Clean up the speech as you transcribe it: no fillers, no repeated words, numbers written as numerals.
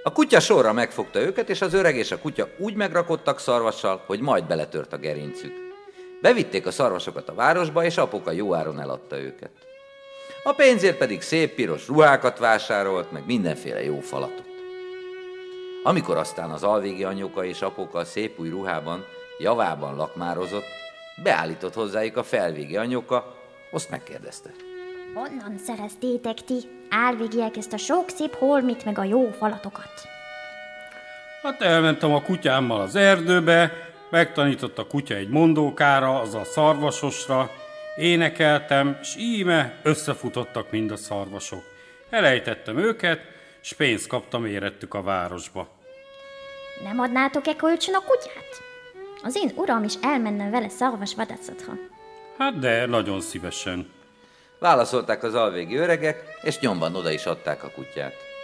A kutya sorra megfogta őket, és az öreg és a kutya úgy megrakottak szarvassal, hogy majd beletört a gerincük. Bevitték a szarvasokat a városba, és apuka jó áron eladta őket. A pénzért pedig szép piros ruhákat vásárolt, meg mindenféle jó falatot. Amikor aztán az alvégi anyuka és apuka a szép új ruhában, javában lakmározott, beállított hozzájuk a felvégi anyuka, azt megkérdezte. Honnan szereztétek ti, álvégiek, ezt a sok szép holmit meg a jó falatokat? Hát elmentem a kutyámmal az erdőbe, megtanított a kutya egy mondókára, az a szarvasosra, énekeltem, s íme összefutottak mind a szarvasok. Elejtettem őket, s pénzt kaptam, érettük a városba. Nem adnátok-e kölcsön a kutyát? Az én uram is elmenne vele szarvas vadászatra. Hát de, nagyon szívesen. Válaszolták az alvégi öregek, és nyomban oda is adták a kutyát.